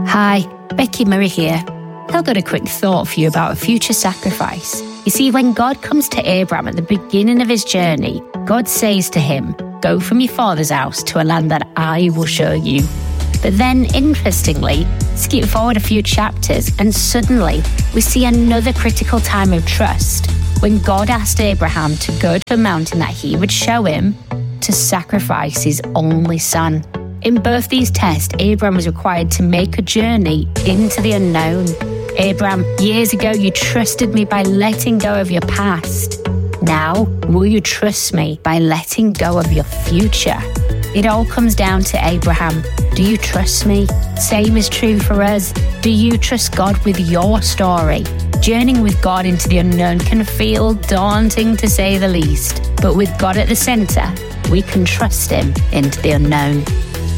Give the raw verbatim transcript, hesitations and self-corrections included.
Hi, Becky Murray here. I've got a quick thought for you about a future sacrifice. You see, when God comes to Abraham at the beginning of his journey, God says to him, "Go from your father's house to a land that I will show you." But then, interestingly, skip forward a few chapters and suddenly we see another critical time of trust when God asked Abraham to go to a mountain that he would show him to sacrifice his only son. In both these tests, Abraham was required to make a journey into the unknown. Abraham, years ago you trusted me by letting go of your past. Now, will you trust me by letting go of your future? It all comes down to Abraham. Do you trust me? Same is true for us. Do you trust God with your story? Journeying with God into the unknown can feel daunting to say the least, but with God at the centre, we can trust him into the unknown.